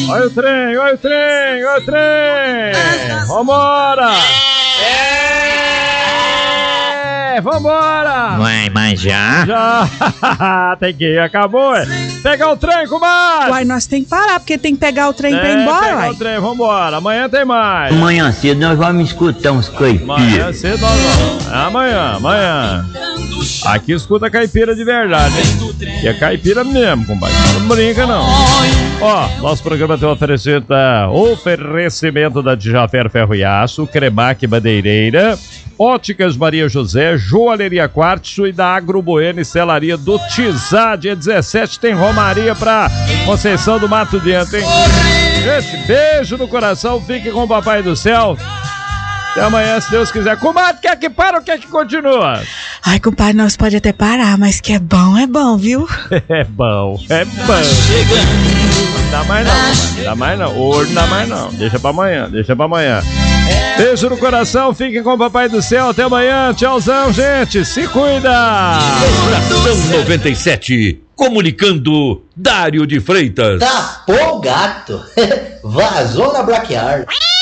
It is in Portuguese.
Olha o trem, olha o trem, olha o trem. Vambora. Vambora! Uai, mas já? Já! Tem que ir, acabou, Pegar o trem, comadre! Uai, nós tem que parar, porque tem que pegar o trem pra ir embora, pegar uai. o trem, vambora. Amanhã tem mais. Amanhã cedo nós vamos escutar uns caipiras. Amanhã cedo nós vamos. Amanhã. Aqui escuta caipira de verdade, hein? Que é caipira mesmo, compadre. Não brinca, não. Ó, nosso programa tem oferecimento da Djafer Ferro e Aço, Cremac Madeireira, Óticas Maria José, Joalheria Quartzo e da Agro Bueno e Celaria do Tizá. Dia 17 tem Romaria pra Conceição do Mato Dentro, hein? Gente, beijo no coração, fique com o Papai do Céu. Até amanhã, se Deus quiser. Comadre, quer que para ou quer que continua? Ai, compadre, nós pode até parar, mas que é bom, viu? É bom. Não dá mais não. Hoje não dá mais não. Deixa pra amanhã. Beijo no coração, fiquem com o Papai do Céu. Até amanhã. Tchauzão, gente. Se cuida. Estação 97. Comunicando Dário de Freitas. Tá pô, gato. Vazou na Black Art.